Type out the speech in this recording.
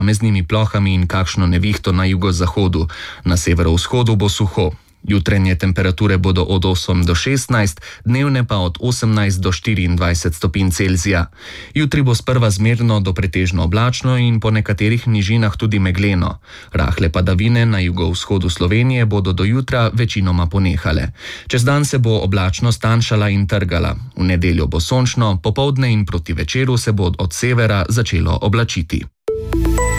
posameznimi plohami in kakšno nevihto na jugozahodu. Na severovzhodu bo suho. Jutranje temperature bodo od 8 do 16, dnevne pa od 18 do 24 stopinj Celzija. Jutri bo sprva zmerno do pretežno oblačno in po nekaterih nižinah tudi megleno. Rahle padavine na jugovzhodu Slovenije bodo do jutra večinoma ponehale. Čez dan se bo oblačnost tanjšala in trgala. V nedeljo bo sončno, popoldne in proti večeru se bo od severa začelo oblačiti.